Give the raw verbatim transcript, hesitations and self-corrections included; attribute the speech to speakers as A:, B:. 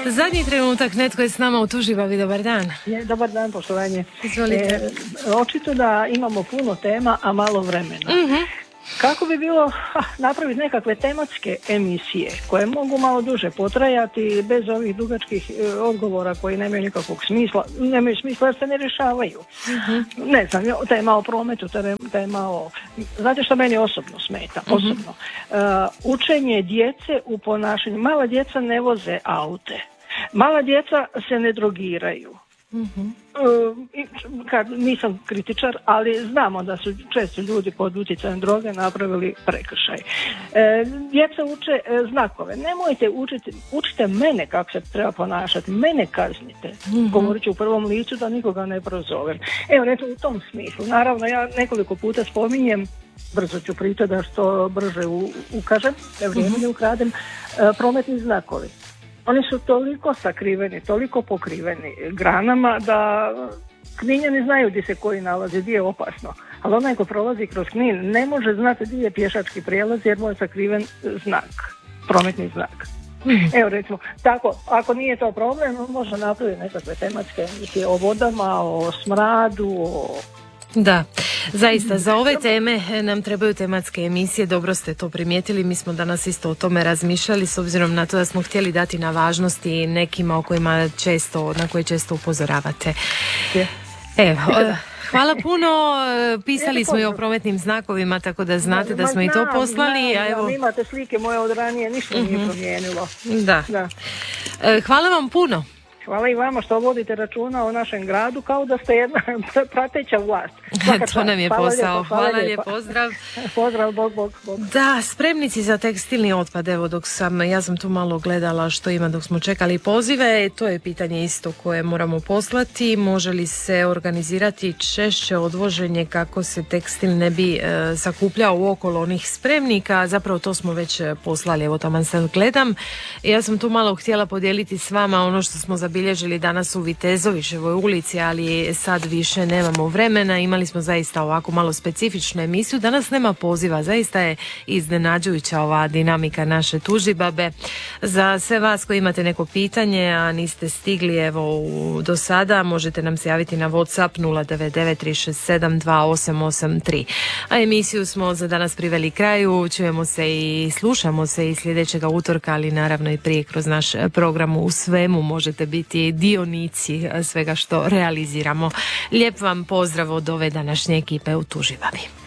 A: Zadnji trenutak, netko je s nama u Tužibavi, dobar dan.
B: Je, dobar dan, poštovanje.
A: Izvolite.
B: E, očito da imamo puno tema, a malo vremena.
A: Mm-hmm.
B: Kako bi bilo ha, napraviti nekakve tematske emisije koje mogu malo duže potrajati bez ovih dugačkih e, odgovora koji nemaju nikakvog smisla, nemaju smisla jer se ne rješavaju. Mm-hmm. Ne znam, tema o prometu, tema o... Znate što meni osobno smeta? Mm-hmm. Osobno. Uh, učenje djece u ponašanju. Mala djeca ne voze aute. Mala djeca se ne drogiraju. Mm-hmm. Uh, kad nisam kritičar, ali znamo da su često ljudi pod utjecajem droge napravili prekršaj. E, djeca uče e, znakove. Nemojte učiti, učite mene kako se treba ponašati, mene kaznite. Mm-hmm. Govorit ću u prvom licu da nikoga ne prozovem. Evo, recimo u tom smislu. Naravno, ja nekoliko puta spominjem, brzo ću pričati da što brže u, ukažem, da vrijeme mm-hmm. ne ukradem, e, prometni znakovi. Oni su toliko sakriveni, toliko pokriveni granama da Kninjani znaju gdje se koji nalazi, gdje je opasno. Ali onaj ko prolazi kroz Knin ne može znati gdje je pješački prijelaz jer mu je sakriven znak, prometni znak. Mm. Evo recimo, tako, ako nije to problem, može napraviti nekakve tematske emisije o vodama, o smradu, o...
A: Da, zaista za ove teme nam trebaju tematske emisije, dobro ste to primijetili, mi smo danas isto o tome razmišljali s obzirom na to da smo htjeli dati na važnosti nekima o kojima često, na koje često upozoravate. Evo, hvala puno, pisali smo i o prometnim znakovima, tako da znate da smo i to poslali.
B: A evo... Imate slike moje od ranije, ništa nije uh-huh. promijenilo.
A: Da. da. Hvala vam puno.
B: Hvala i vama što vodite računa o našem gradu kao da ste jedna prateća vlast.
A: To nam je hvala posao. Lijepo, hvala, hvala lijep, pozdrav.
B: Pozdrav, bog, bog, bog.
A: Da, spremnici za tekstilni otpad, evo dok sam, ja sam tu malo gledala što ima dok smo čekali pozive, to je pitanje isto koje moramo poslati. Može li se organizirati češće odvoženje kako se tekstil ne bi e, sakupljao okolo onih spremnika, zapravo to smo već poslali, evo tamo sad gledam. Ja sam tu malo htjela podijeliti s vama ono što smo zabilježili danas u Vitezovićevoj ulici, ali sad više nemamo vremena, imali smo zaista ovako malo specifičnu emisiju, danas nema poziva, zaista je iznenađujuća ova dinamika naše Tužibabe. Za sve vas koji imate neko pitanje, a niste stigli evo u, do sada, možete nam se javiti na WhatsApp nula devet devet tri šest sedam dva osam osam tri. A emisiju smo za danas priveli kraju, čujemo se i slušamo se i sljedećega utorka, ali naravno i prije kroz naš program U svemu možete biti dionici svega što realiziramo. Lijep vam pozdrav od ove današnje ekipe u Tužibavi.